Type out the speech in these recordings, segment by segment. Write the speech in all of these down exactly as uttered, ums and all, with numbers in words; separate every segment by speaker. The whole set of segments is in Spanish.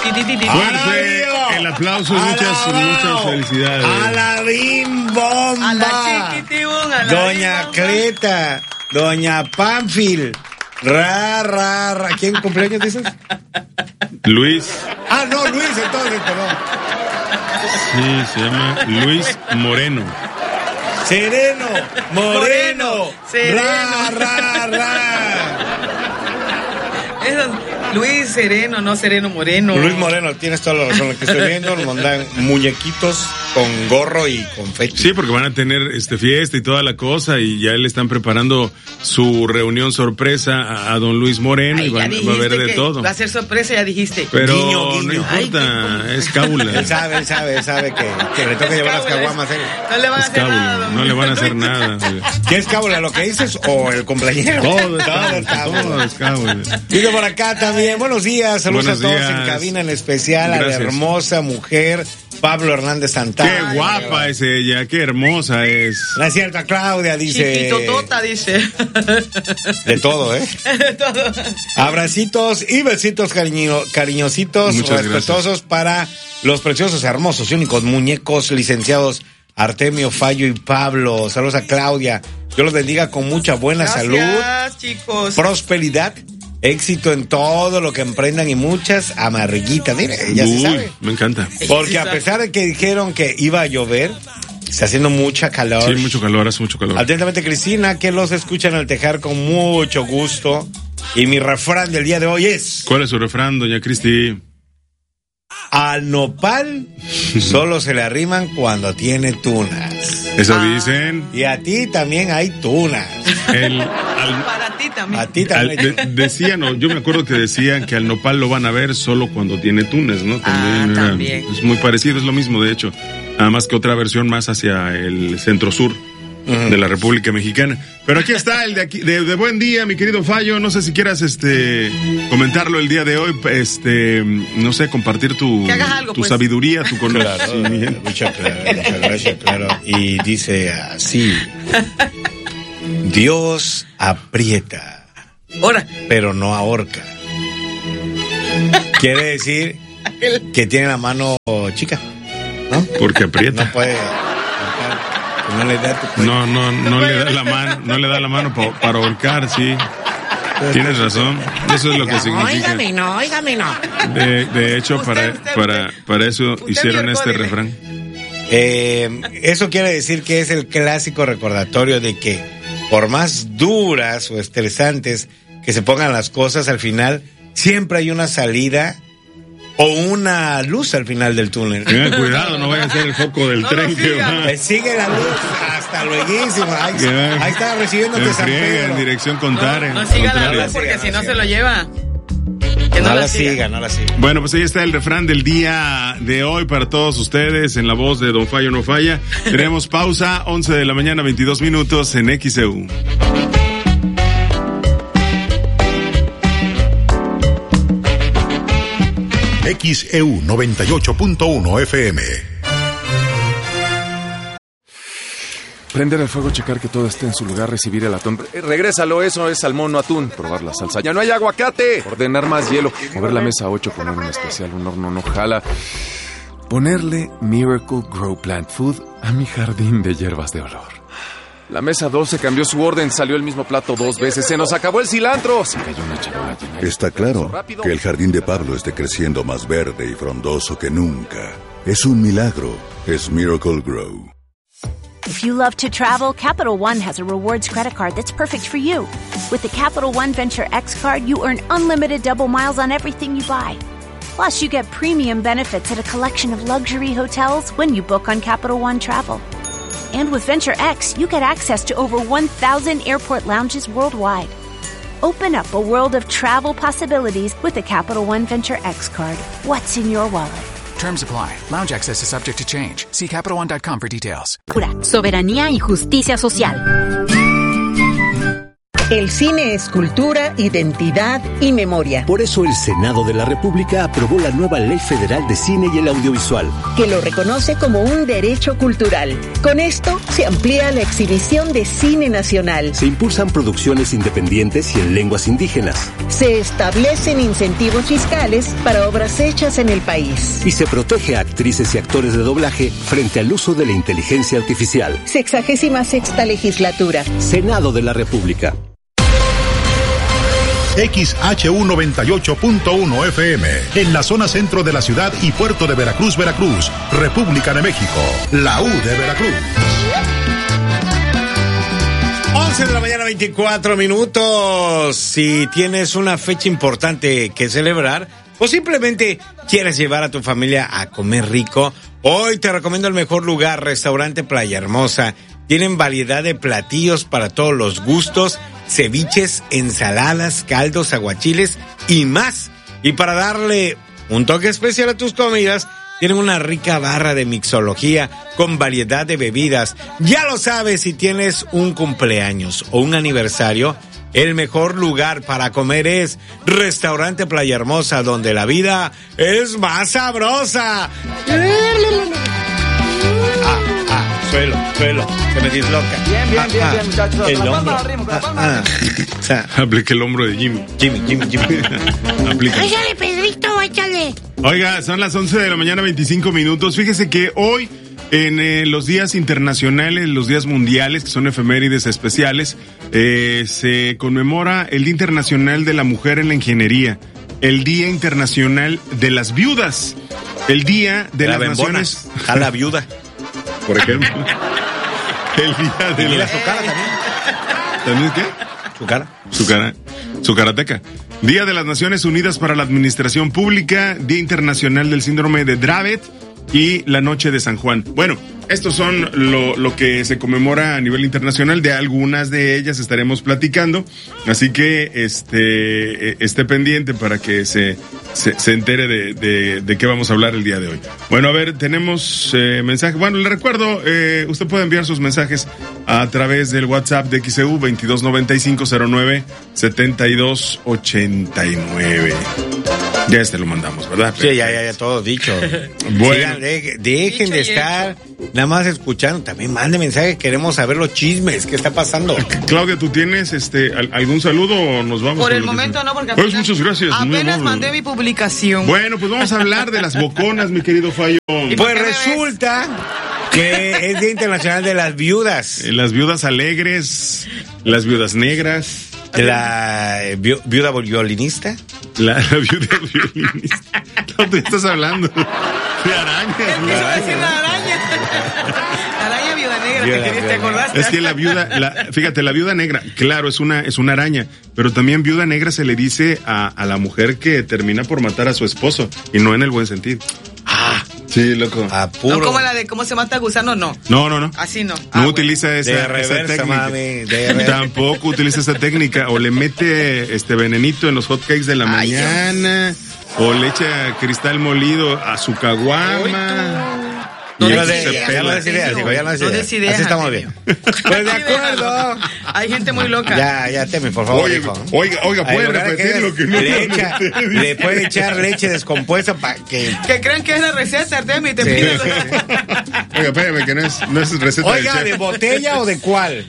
Speaker 1: Fuerte el aplauso y muchas, muchas felicidades.
Speaker 2: A la bim bomba.
Speaker 3: A la chiquitibum, a la
Speaker 2: Doña Cleta, Doña Pánfil. Ra, ra, ra. ¿Quién cumpleaños dices?
Speaker 1: Luis.
Speaker 2: Ah, no, Luis, entonces, perdón.
Speaker 1: Sí, se llama Luis Moreno.
Speaker 2: Sereno, Moreno,
Speaker 3: Sereno.
Speaker 2: Ra, ra, ra.
Speaker 3: Eso, Luis Sereno, no Sereno Moreno.
Speaker 2: Luis Moreno, tienes toda la razón. Lo que estoy viendo, nos mandan muñequitos con gorro y confeti.
Speaker 1: Sí, porque van a tener este fiesta y toda la cosa y ya le están preparando su reunión sorpresa a, a don Luis Moreno.
Speaker 3: Ay,
Speaker 1: y van,
Speaker 3: ya
Speaker 1: va a haber de
Speaker 3: que
Speaker 1: todo.
Speaker 3: Va a ser sorpresa, ya dijiste.
Speaker 1: Pero
Speaker 2: Guiño, guiño.
Speaker 1: no importa,
Speaker 3: Ay,
Speaker 1: es cábula.
Speaker 2: Él sabe, él sabe, él sabe que, que le toca
Speaker 3: Es
Speaker 2: llevar las
Speaker 3: cábula,
Speaker 2: caguamas.
Speaker 3: es-
Speaker 2: él.
Speaker 3: No le van a
Speaker 1: Es
Speaker 3: hacer
Speaker 1: cábula,
Speaker 3: nada. don
Speaker 1: no le van a
Speaker 3: Luis.
Speaker 1: hacer nada.
Speaker 2: ¿Qué es cábula, lo que dices o el cumpleañero?
Speaker 1: Todo es
Speaker 2: Todo
Speaker 1: cábula,
Speaker 2: es cábula.
Speaker 1: todo es cábula.
Speaker 2: Dice por acá también, buenos días, saludos
Speaker 1: Buenos
Speaker 2: a todos
Speaker 1: días.
Speaker 2: en cabina, en especial a la
Speaker 1: Gracias.
Speaker 2: hermosa mujer Pablo Hernández
Speaker 1: Qué
Speaker 2: Santana.
Speaker 1: guapa es ella, qué hermosa es.
Speaker 2: No es cierto, Claudia dice.
Speaker 3: Chiquitotota, dice.
Speaker 2: De todo, ¿eh?
Speaker 3: Todo.
Speaker 2: Abracitos y besitos cariño, cariñositos,
Speaker 1: Muchas
Speaker 2: respetuosos
Speaker 1: gracias.
Speaker 2: para los preciosos, hermosos y únicos muñecos licenciados Artemio, Fallo y Pablo. Saludos a Claudia. Dios los bendiga con mucha buena
Speaker 3: Gracias,
Speaker 2: salud,
Speaker 3: chicos.
Speaker 2: prosperidad, éxito en todo lo que emprendan y muchas amarguitas. Mire, ya
Speaker 1: Uy,
Speaker 2: se sabe.
Speaker 1: me encanta.
Speaker 2: Porque a pesar de que dijeron que iba a llover, está haciendo mucha calor.
Speaker 1: Sí, mucho calor, hace mucho calor.
Speaker 2: Atentamente, Cristina, que los escuchan al tejar con mucho gusto. Y mi refrán del día de hoy es:
Speaker 1: ¿Cuál es su refrán, doña Cristi?
Speaker 2: al nopal solo se le arriman cuando tiene tunas.
Speaker 1: Eso
Speaker 3: Ah.
Speaker 1: dicen.
Speaker 2: Y a ti también hay tunas.
Speaker 1: El, al-
Speaker 3: Para ti también.
Speaker 2: A ti
Speaker 1: al-
Speaker 2: también.
Speaker 1: de- decían, o yo me acuerdo que decían que al nopal lo van a ver solo cuando tiene tunes, ¿no?
Speaker 3: Ah,
Speaker 1: era-
Speaker 3: también.
Speaker 1: Es muy parecido, es lo mismo, de hecho. Nada más que otra versión más hacia el centro-sur de la República Mexicana. Pero aquí está el de aquí, de, de buen día, mi querido Fallo. No sé si quieras este comentarlo el día de hoy, este, no sé, compartir tu,
Speaker 3: Que hagas algo,
Speaker 1: tu
Speaker 3: pues.
Speaker 1: sabiduría, tu
Speaker 2: Claro,
Speaker 1: conocimiento.
Speaker 2: muchas gracias, muchas gracias, claro. Y dice así: Dios aprieta,
Speaker 3: Ahora,
Speaker 2: pero no ahorca. Quiere decir que tiene la mano chica, ¿no?
Speaker 1: Porque aprieta.
Speaker 2: No puede ahorcar, que no le da tu cuello.
Speaker 1: No, no, no le da la mano, no le da la mano pa- para ahorcar, sí. Tienes razón. Eso es lo que significa.
Speaker 4: Óigame, no, óigame, no.
Speaker 1: De, de hecho,
Speaker 3: Usted,
Speaker 1: para,
Speaker 3: usted,
Speaker 1: para,
Speaker 3: usted.
Speaker 1: para eso
Speaker 3: Usted
Speaker 1: hicieron
Speaker 3: me
Speaker 1: este
Speaker 3: ahorcó, dile.
Speaker 1: refrán.
Speaker 2: Eh, eso quiere decir que es el clásico recordatorio de que por más duras o estresantes que se pongan las cosas, al final siempre hay una salida o una luz al final del túnel.
Speaker 1: Tengan cuidado, no vaya a ser el foco del
Speaker 3: No
Speaker 1: tren
Speaker 3: lo
Speaker 1: que
Speaker 3: sigan.
Speaker 1: va.
Speaker 2: Eh, Sigue la luz, hasta lueguísimo. Ahí,
Speaker 1: Que va.
Speaker 2: ahí está recibiéndote
Speaker 1: En
Speaker 2: San
Speaker 1: friega, en
Speaker 2: Pedro.
Speaker 1: dirección
Speaker 3: no,
Speaker 1: contraria.
Speaker 3: no siga la
Speaker 1: contraria.
Speaker 3: luz porque
Speaker 2: siga,
Speaker 3: si
Speaker 2: no
Speaker 3: no
Speaker 2: siga.
Speaker 3: se lo lleva. Que
Speaker 2: No,
Speaker 3: no,
Speaker 2: la siga, no la siga.
Speaker 1: Bueno, pues ahí está el refrán del día de hoy para todos ustedes en la voz de Don Fallo No Falla. Tenemos pausa, once de la mañana, veintidós minutos en X E U.
Speaker 5: X E U noventa y ocho punto uno F M.
Speaker 6: Prender el fuego, checar que todo esté en su lugar, recibir el atún. Eh, regrésalo, eso es salmón, no atún. Probar la salsa. ¡Ya no hay aguacate! Ordenar más hielo. Mover la mesa a ocho, poner un especial, un horno no jala. Ponerle Miracle Grow Plant Food a mi jardín de hierbas de olor. La mesa doce cambió su orden, salió el mismo plato dos veces. ¡Se nos acabó el cilantro! Se cayó una charola llena de-
Speaker 5: Está claro
Speaker 6: Rápido.
Speaker 5: que el jardín de Pablo esté creciendo más verde y frondoso que nunca. Es un milagro. Es Miracle Grow.
Speaker 7: If you love to travel, Capital One has a rewards credit card that's perfect for you. With the Capital One Venture X card, you earn unlimited double miles on everything you buy. Plus, you get premium benefits at a collection of luxury hotels when you book on Capital One Travel. And with Venture X, you get access to over one thousand airport lounges worldwide. Open up a world of travel possibilities with the Capital One Venture X card. What's in your wallet?
Speaker 8: Terms apply. Lounge access is subject to change. See Capital One dot com for details.
Speaker 9: Soberanía y justicia social.
Speaker 4: El cine es cultura, identidad y memoria.
Speaker 9: Por eso el Senado de la República aprobó la nueva Ley Federal de Cine y el Audiovisual,
Speaker 4: que lo reconoce como un derecho cultural. Con esto se amplía la exhibición de cine nacional.
Speaker 9: Se impulsan producciones independientes y en lenguas indígenas.
Speaker 4: Se establecen incentivos fiscales para obras hechas en el país.
Speaker 9: Y se protege a actrices y actores de doblaje frente al uso de la inteligencia artificial.
Speaker 4: Sexagésima sexta legislatura.
Speaker 9: Senado de la República.
Speaker 10: X H U noventa y ocho punto uno F M, en la zona centro de la ciudad y puerto de Veracruz, Veracruz, República de México, la U de Veracruz.
Speaker 2: once de la mañana, veinticuatro minutos. Si tienes una fecha importante que celebrar, o simplemente quieres llevar a tu familia a comer rico, hoy te recomiendo el mejor lugar, Restaurante Playa Hermosa. Tienen variedad de platillos para todos los gustos, ceviches, ensaladas, caldos, aguachiles y más. Y para darle un toque especial a tus comidas, tienen una rica barra de mixología con variedad de bebidas. Ya lo sabes, si tienes un cumpleaños o un aniversario, el mejor lugar para comer es Restaurante Playa Hermosa, donde la vida es más sabrosa. Suelo, suelo, se me disloca.
Speaker 11: Bien, bien,
Speaker 2: ah,
Speaker 11: bien,
Speaker 2: ah,
Speaker 11: bien, muchachos.
Speaker 2: El hombro.
Speaker 11: Arriba,
Speaker 2: Ah, ah. O sea,
Speaker 1: aplique el hombro de Jimmy.
Speaker 2: Jimmy, Jimmy, Jimmy.
Speaker 1: Aplica.
Speaker 12: Échale, Pedrito, échale.
Speaker 1: Oiga, son las once de la mañana, veinticinco minutos. Fíjese que hoy, en eh, los días internacionales, los días mundiales, que son efemérides especiales, eh, se conmemora el Día Internacional de la Mujer en la Ingeniería, el Día Internacional de las Viudas, el Día de
Speaker 2: la
Speaker 1: las
Speaker 2: bembona,
Speaker 1: Naciones...
Speaker 2: a la viuda.
Speaker 1: Por ejemplo. El día de
Speaker 2: y
Speaker 1: la...
Speaker 2: la su cara también.
Speaker 1: ¿También qué?
Speaker 2: Su cara.
Speaker 1: Su cara. Su karateca. Día de las Naciones Unidas para la Administración Pública, Día Internacional del Síndrome de Dravet y la Noche de San Juan. Bueno, estos son lo, lo que se conmemora a nivel internacional. De algunas de ellas estaremos platicando. Así que este esté pendiente para que se, se, se entere de, de, de qué vamos a hablar el día de hoy. Bueno, a ver, tenemos eh, mensajes. Bueno, le recuerdo, eh, usted puede enviar sus mensajes a través del WhatsApp de X E U veintidós noventa y cinco cero nueve setenta y dos ochenta y nueve. Ya este lo mandamos, ¿verdad?
Speaker 2: Sí, ya, ya, ya todo dicho.
Speaker 1: Bueno.
Speaker 2: Sigan, de, dejen
Speaker 3: Dicho
Speaker 2: de
Speaker 3: y
Speaker 2: estar nada más escuchando. También mande mensaje, queremos saber los chismes, qué está pasando.
Speaker 1: Claudia, ¿tú tienes este al- algún saludo o nos vamos?
Speaker 3: Por
Speaker 1: con
Speaker 3: el
Speaker 1: lo que
Speaker 3: momento
Speaker 1: sea?
Speaker 3: no, porque
Speaker 1: Pues
Speaker 3: apenas,
Speaker 1: muchas gracias. muy
Speaker 3: apenas
Speaker 1: amable.
Speaker 3: mandé mi publicación.
Speaker 1: Bueno, pues vamos a hablar de las boconas, mi querido Fallo.
Speaker 3: ¿Y por
Speaker 2: Pues
Speaker 3: qué me
Speaker 2: resulta que es Día Internacional de las Viudas.
Speaker 1: Eh, Las viudas alegres, las viudas negras,
Speaker 2: La eh, viu- viuda violinista.
Speaker 1: la, la viuda violinista. No, tú estás hablando de arañas.
Speaker 3: ¿Qué iba a decir la araña? La araña viuda negra,
Speaker 2: Viuda,
Speaker 3: ¿te, querías-
Speaker 2: viuda
Speaker 3: ¿te acordaste?
Speaker 1: Es que la viuda, la, fíjate, la viuda negra, claro, es una, es una araña, pero también viuda negra se le dice a, a la mujer que termina por matar a su esposo, y no en el buen sentido.
Speaker 2: Ah,
Speaker 1: Sí, loco.
Speaker 2: a puro.
Speaker 3: No como la de cómo se mata gusano, no.
Speaker 1: No, no, no.
Speaker 3: Así no.
Speaker 1: No
Speaker 3: Ah, bueno.
Speaker 1: utiliza esa,
Speaker 2: De
Speaker 1: esa
Speaker 2: reversa,
Speaker 1: técnica.
Speaker 2: mami, de reversa.
Speaker 1: Tampoco utiliza esa técnica. O le mete este venenito en los hotcakes de la
Speaker 3: Ay,
Speaker 1: mañana. O le echa cristal molido a su caguama.
Speaker 3: No
Speaker 1: Y
Speaker 2: Ya no
Speaker 1: eso
Speaker 3: des
Speaker 2: de-
Speaker 1: se
Speaker 3: ideas,
Speaker 2: ya no
Speaker 1: pela.
Speaker 2: des ideas, digo, ya no des
Speaker 3: No
Speaker 2: ideas.
Speaker 3: des ideas,
Speaker 2: Así estamos
Speaker 3: Antonio.
Speaker 2: bien. Pues de
Speaker 3: Así déjalo.
Speaker 2: acuerdo.
Speaker 3: Hay gente muy loca.
Speaker 2: Ya, ya, Temi, por favor.
Speaker 1: Oye,
Speaker 2: hijo.
Speaker 1: oiga, oiga,
Speaker 2: Hay
Speaker 1: puede
Speaker 2: lugares
Speaker 1: repetir lo que no
Speaker 2: le, echa, le puede echar leche descompuesta para que.
Speaker 3: Que crean que es la receta, Artemio, y te
Speaker 2: Sí.
Speaker 3: piden.
Speaker 1: Oiga, espérame, que no es, no es receta
Speaker 2: Oiga,
Speaker 1: del
Speaker 2: ¿de
Speaker 1: chef.
Speaker 2: botella o de cuál?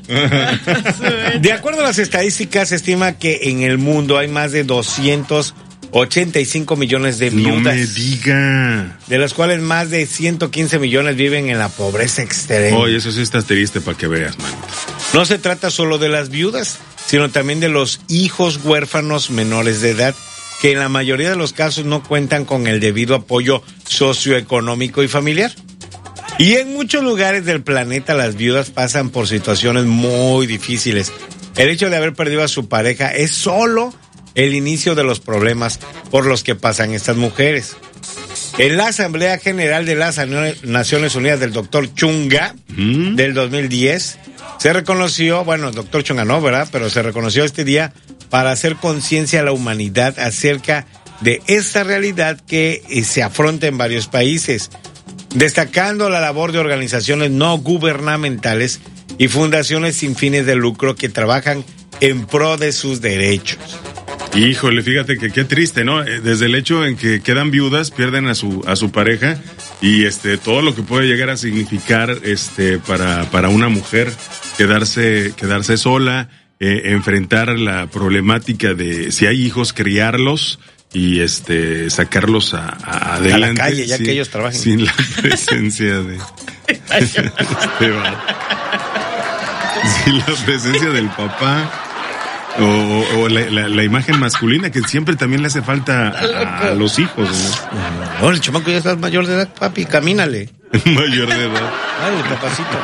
Speaker 2: De acuerdo a las estadísticas, se estima que en el mundo hay más de doscientos ochenta y cinco millones de
Speaker 1: No
Speaker 2: viudas,
Speaker 1: me diga.
Speaker 2: de las cuales más de ciento quince millones viven en la pobreza extrema.
Speaker 1: Oye, eso sí está triste para que veas, man.
Speaker 2: No se trata solo de las viudas, sino también de los hijos huérfanos menores de edad, que en la mayoría de los casos no cuentan con el debido apoyo socioeconómico y familiar. Y en muchos lugares del planeta las viudas pasan por situaciones muy difíciles. El hecho de haber perdido a su pareja es solo el inicio de los problemas por los que pasan estas mujeres. En la Asamblea General de las Naciones Unidas del doctor Chunga,
Speaker 1: ¿Mm?
Speaker 2: del dos mil diez, se reconoció, bueno, el doctor Chunga no, ¿verdad? Pero se reconoció este día para hacer conciencia a la humanidad acerca de esta realidad que eh, se afronta en varios países, destacando la labor de organizaciones no gubernamentales y fundaciones sin fines de lucro que trabajan en pro de sus derechos.
Speaker 1: Híjole, fíjate que qué triste, ¿no? Desde el hecho en que quedan viudas, pierden a su a su pareja y este todo lo que puede llegar a significar este para para una mujer quedarse quedarse sola, eh, enfrentar la problemática de si hay hijos, criarlos y este sacarlos a, a adelante.
Speaker 2: A la calle, ya
Speaker 1: sin,
Speaker 2: que ellos trabajen.
Speaker 1: Sin la presencia de este sin la presencia del papá. O, o la, la, la imagen masculina que siempre también le hace falta a, a los hijos, ¿no?
Speaker 2: No, el chamaco ya está mayor de edad, papi, camínale.
Speaker 1: Mayor de edad.
Speaker 2: Ay, papacito.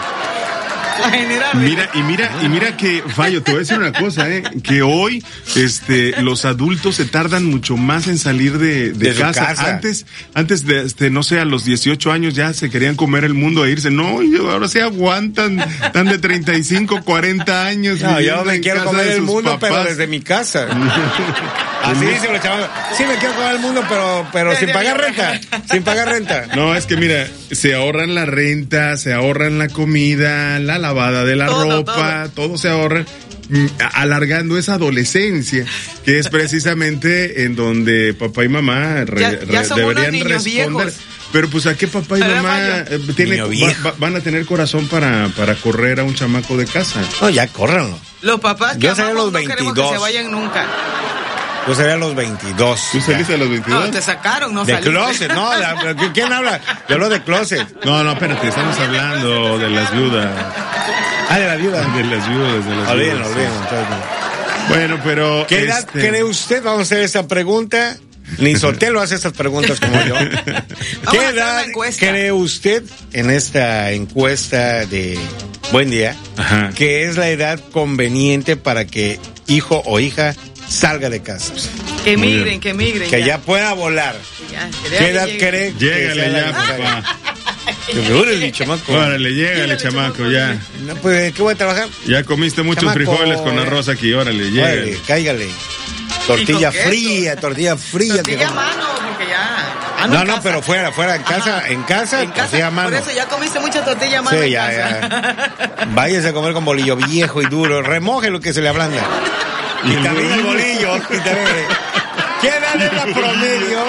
Speaker 1: Mira, y mira, y mira que, Fallo, te voy a decir una cosa, eh, que hoy, este, los adultos se tardan mucho más en salir de, de,
Speaker 2: de
Speaker 1: casa.
Speaker 2: casa.
Speaker 1: Antes, antes de, este, no sé, a los dieciocho años ya se querían comer el mundo e irse. No, y ahora se aguantan, están de treinta y cinco, cuarenta años.
Speaker 2: No, yo me quiero comer el mundo, papás. Pero desde mi casa. Así dicen los chavales. Sí, me quiero comer el mundo, pero, pero sin pagar renta. Sin pagar renta.
Speaker 1: No, es que mira, se ahorran la renta, se ahorran la comida, la lavada de la todo, ropa, todo. todo se ahorra, alargando esa adolescencia, que es precisamente en donde papá y mamá re,
Speaker 3: ya, ya
Speaker 1: re, deberían responder. Viejos. Pero pues a qué papá y mamá eh, tiene, va, va, van a tener corazón para, para correr a un chamaco de casa.
Speaker 2: No, ya córranlo.
Speaker 3: Los papás que
Speaker 2: yo amamos, los veintidós.
Speaker 3: No queremos que se vayan nunca.
Speaker 2: Yo sería a los veintidós.
Speaker 1: ¿Tú saliste a los veintidós?
Speaker 3: No, te sacaron, no
Speaker 2: de
Speaker 3: saliste.
Speaker 2: De closet, no. La, ¿quién habla? Yo hablo de closet.
Speaker 1: No, no, espérate, estamos hablando de las viudas.
Speaker 2: Ah, de la viuda.
Speaker 1: De las viudas, de las
Speaker 2: olvídenlo,
Speaker 1: viudas.
Speaker 2: Olvídenlo, olvídenlo.
Speaker 1: Bueno, pero...
Speaker 2: ¿Qué edad este... cree usted? Vamos a hacer esta pregunta. Ni Sotelo hace estas preguntas como yo. ¿Qué edad cree usted en esta encuesta de Buen Día?
Speaker 1: Ajá.
Speaker 2: Que es la edad conveniente para que hijo o hija salga de casa?
Speaker 3: Que migren, que migren.
Speaker 2: Que ya, ya pueda volar.
Speaker 3: Ya,
Speaker 2: ¿Qué edad cree?
Speaker 1: Llégale ya, papá.
Speaker 2: Que me dure el chamaco.
Speaker 1: Órale, llégale, chamaco, ya.
Speaker 2: No, pues, ¿qué voy a trabajar?
Speaker 1: Ya comiste muchos chamaco, frijoles con arroz aquí, órale, llégale. Órale,
Speaker 2: cáigale. Tortilla fría, tortilla fría.
Speaker 3: Tortilla que a mano, porque ya.
Speaker 2: Ah, no, no, no, pero fuera, fuera, en casa, Ajá. en casa,
Speaker 3: en casa, a mano. Por eso ya comiste mucha tortilla a mano.
Speaker 2: Sí,
Speaker 3: en
Speaker 2: ya,
Speaker 3: casa.
Speaker 2: ya. Váyase a comer con bolillo viejo y duro, remoje lo que se le ablanda. Y también el bolillo. Y también, ¿qué edad es la promedio?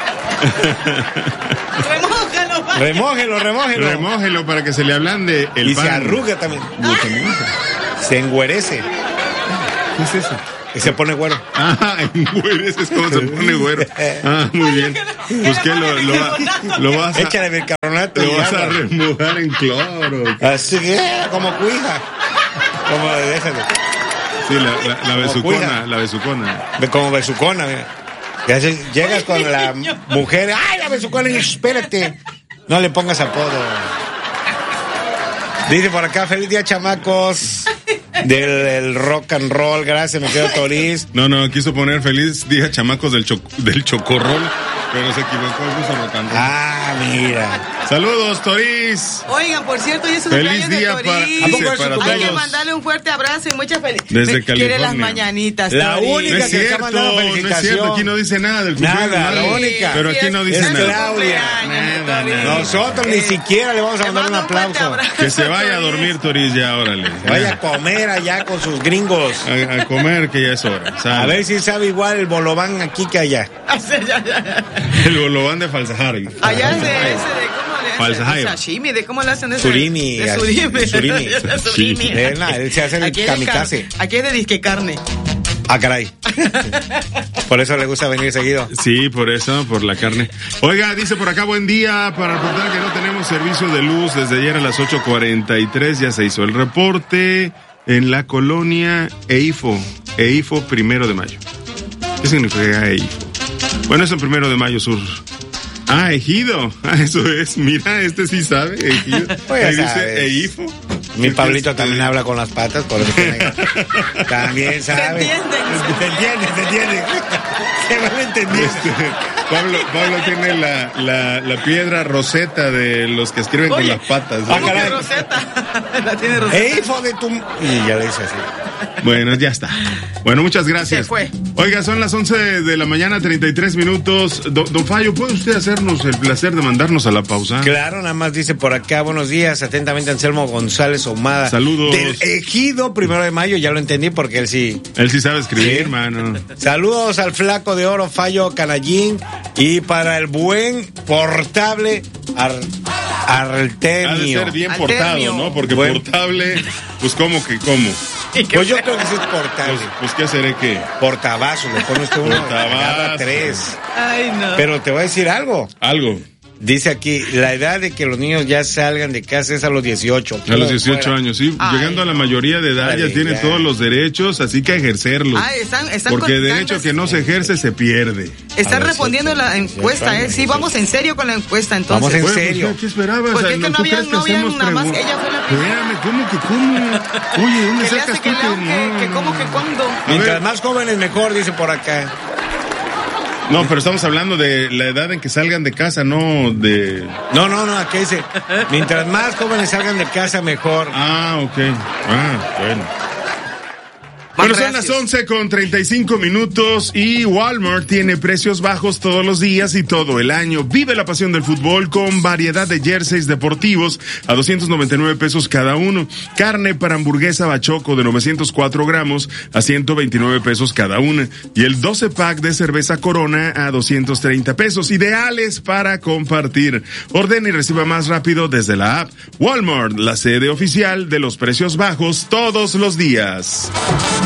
Speaker 3: Remójalo,
Speaker 2: vaya. remójelo, remójelo.
Speaker 1: Remójelo para que se le ablande el
Speaker 2: y
Speaker 1: pan.
Speaker 2: Y se arruga también. Se enguerece.
Speaker 1: ¿Qué es eso?
Speaker 2: Y se pone güero.
Speaker 1: Ah, enguerece es como se pone güero. Ah, muy bien. Pues que lo, lo, va, lo vas a...
Speaker 2: Échale bicarbonato.
Speaker 1: Lo vas a remojar en cloro.
Speaker 2: Así que, como cuija. Como, déjalo.
Speaker 1: Sí, la, la, la besucona, la besucona.
Speaker 2: Como besucona, mira. Ya llegas con la mujer, ¡ay, la besucona! Y espérate, no le pongas apodo. Dice por acá, feliz día, chamacos. Del el rock and roll, gracias, me quedo Toriz.
Speaker 1: No, no, quiso poner feliz día, chamacos del, cho, del chocorrol, pero se equivocó, puso rock and roll.
Speaker 2: Ah, mira.
Speaker 1: Saludos, Toriz.
Speaker 3: Oigan, por cierto, y es un
Speaker 1: feliz día
Speaker 3: de
Speaker 1: para,
Speaker 3: dice,
Speaker 1: dice, para todos.
Speaker 3: Hay que mandarle un fuerte abrazo y muchas felicidades.
Speaker 1: Desde
Speaker 3: Me,
Speaker 1: California.
Speaker 3: Quiere las mañanitas.
Speaker 2: La
Speaker 3: Toriz.
Speaker 2: única
Speaker 1: no es
Speaker 2: que
Speaker 1: cierto,
Speaker 2: está mandando felicitación.
Speaker 1: No es cierto, aquí no dice nada del cumpleaños.
Speaker 2: Nada, la única.
Speaker 1: Pero aquí no dice
Speaker 2: es
Speaker 1: nada.
Speaker 2: Claudia.
Speaker 1: Nada, nada.
Speaker 2: Nosotros ni siquiera le vamos a mandar un aplauso.
Speaker 1: Que se vaya a dormir, Toriz, ya, órale.
Speaker 2: Se vaya a comer allá con sus gringos.
Speaker 1: A, a comer, que ya es hora. ¿Sabe?
Speaker 2: A ver si sabe igual el bolobán aquí que allá.
Speaker 1: El bolobán de Falsajari.
Speaker 3: Allá es de ese de cómo le hacen.
Speaker 1: Falsajari.
Speaker 3: Sashimi, de cómo le hacen ese.
Speaker 2: Surimi.
Speaker 3: De surimi.
Speaker 2: Surimi.
Speaker 3: Surimi.
Speaker 2: Eh, nah, él se hace el
Speaker 3: aquí
Speaker 2: kamikaze.
Speaker 3: Aquí es de disque carne.
Speaker 2: Ah, caray. Por eso le gusta venir seguido.
Speaker 1: Sí, por eso, por la carne. Oiga, dice por acá, buen día, para reportar que no tenemos servicio de luz desde ayer a las ocho cuarenta y tres, ya se hizo el reporte en la colonia EIFO, EIFO Primero de Mayo. ¿Qué significa EIFO? Bueno, es el Primero de Mayo Sur. Ah, Ejido. Ah, eso es. Mira, este sí sabe. Ejido.
Speaker 2: Pues
Speaker 1: ahí
Speaker 2: sabes.
Speaker 1: dice Eifo.
Speaker 2: Mi Pablito también habla con las patas, por eso tiene... También sabe.
Speaker 3: Se entiende.
Speaker 2: Se entiende, se entiende. Se van entendiendo.
Speaker 1: Este, Pablo, Pablo tiene la, la, la piedra roseta de los que escriben
Speaker 3: Oye,
Speaker 1: con las patas. ¿eh?
Speaker 3: ¿Cómo que Rosetta? La tiene Rosetta.
Speaker 2: ¡Ey, hijo de tu... Y ya le dice así.
Speaker 1: Bueno, ya está. Bueno, muchas gracias.
Speaker 3: Se fue.
Speaker 1: Oiga, son las once de la mañana, treinta y tres minutos. Do, don Fallo, ¿puede usted hacernos el placer de mandarnos a la pausa?
Speaker 2: Claro, nada más dice por acá, buenos días, atentamente Anselmo González Ahumada.
Speaker 1: Saludos.
Speaker 2: Del Ejido, primero de mayo, ya lo entendí porque él sí.
Speaker 1: Él sí sabe escribir,
Speaker 2: Sí.
Speaker 1: hermano.
Speaker 2: Saludos al flaco de oro Fallo Canallín y para el buen portable Ar, Artemio.
Speaker 1: Ha de ser bien
Speaker 3: Artemio.
Speaker 1: portado, ¿no? Porque
Speaker 2: Bueno.
Speaker 1: portable, pues ¿cómo que cómo?
Speaker 2: Pues yo creo que sí es portable.
Speaker 1: Pues, pues ¿qué seré qué?
Speaker 2: Portavasos, le pone usted uno,
Speaker 1: Portavasos.
Speaker 2: agarra tres.
Speaker 3: Ay, no.
Speaker 2: Pero te voy a decir algo.
Speaker 1: Algo.
Speaker 2: Dice aquí, la edad de que los niños ya salgan de casa es a los dieciocho.
Speaker 1: A los dieciocho años, sí.
Speaker 3: Ay,
Speaker 1: Llegando a la mayoría de edad
Speaker 2: Dale,
Speaker 1: ya tienen
Speaker 2: ya.
Speaker 1: todos los derechos, así que a ejercerlos.
Speaker 3: Ay, están, están
Speaker 1: Porque
Speaker 3: con-
Speaker 1: derecho
Speaker 3: están-
Speaker 1: que no se ejerce se pierde.
Speaker 3: Están
Speaker 2: A los
Speaker 3: respondiendo la encuesta, ¿eh? Sí, vamos en serio con la encuesta, entonces.
Speaker 2: Vamos en
Speaker 1: Bueno,
Speaker 2: serio.
Speaker 1: pues, ¿qué esperabas?
Speaker 3: Porque
Speaker 1: O sea,
Speaker 3: es que no
Speaker 1: ¿tú
Speaker 3: había-
Speaker 1: crees que
Speaker 3: no había
Speaker 1: hacemos
Speaker 3: nada más,
Speaker 1: pregun-
Speaker 3: ella fue la primera.
Speaker 1: Espérame, ¿cómo que cómo? Oye, ¿dónde
Speaker 3: Que le
Speaker 1: sacas
Speaker 3: hace
Speaker 1: tú
Speaker 3: que
Speaker 1: que
Speaker 3: leo que,
Speaker 1: no?
Speaker 3: que cómo que cuándo.
Speaker 2: Mientras
Speaker 1: ver.
Speaker 2: más jóvenes mejor, dice por acá.
Speaker 1: No, pero estamos hablando de la edad en que salgan de casa, no de...
Speaker 2: No, no, no, aquí dice, mientras más jóvenes salgan de casa mejor.
Speaker 1: Ah, ok. Ah, bueno. Bueno, son las
Speaker 3: reacios.
Speaker 1: once con treinta y cinco minutos y Walmart tiene precios bajos todos los días y todo el año. Vive la pasión del fútbol con variedad de jerseys deportivos a doscientos noventa y nueve pesos cada uno. Carne para hamburguesa bachoco de novecientos cuatro gramos a ciento veintinueve pesos cada una. Y el doce pack de cerveza Corona a doscientos treinta pesos. Ideales para compartir. Ordena y reciba más rápido desde la app. Walmart, la sede oficial de los precios bajos todos los días.